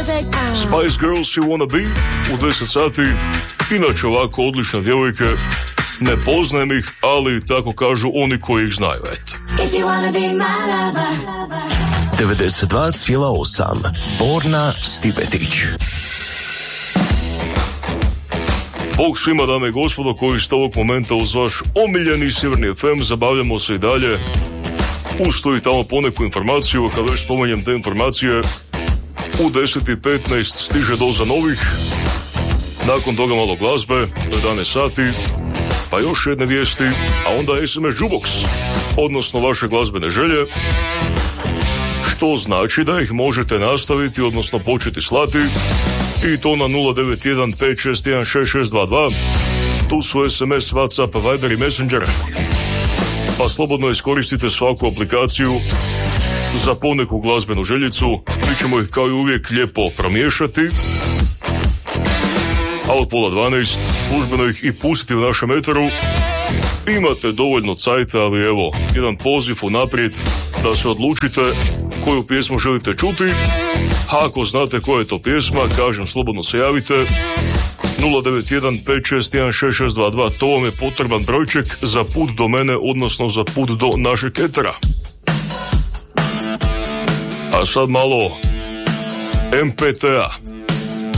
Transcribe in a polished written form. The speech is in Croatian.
Spice Girls You Wanna Be u 10 sati. Inače ovako odlične djevojke, ne poznajem ih, ali tako kažu oni koji ih znaju, eto. 92,8 Borna Stipetić. Bog svima, dame i gospodo, koji ste ovog momenta uz vaš omiljeni Sjeverni FM. Zabavljamo se i dalje. Usto i tamo poneku informaciju, kad već spomenjem te informacije, u 10:15 stiže doza novih, nakon toga malo glazbe, do 11 sati, pa još jedne vijesti, a onda SMS Jukebox, odnosno vaše glazbene želje, što znači da ih možete nastaviti, odnosno početi slati, i to na 091 561 6622. Tu su SMS, WhatsApp, Viber i Messenger. Pa slobodno iskoristite svaku aplikaciju za poneku glazbenu željicu. Mi ćemo ih kao i uvijek lijepo promiješati, a od 11:30 službeno ih i pustiti u našem eteru. Imate dovoljno cajta, ali evo, jedan poziv unaprijed da se odlučite koju pjesmu želite čuti. A ako znate koja je to pjesma, kažem, slobodno se javite. 091 561 6622, to vam je potreban brojček za put do mene, odnosno za put do našeg etera. A sad malo MPTA.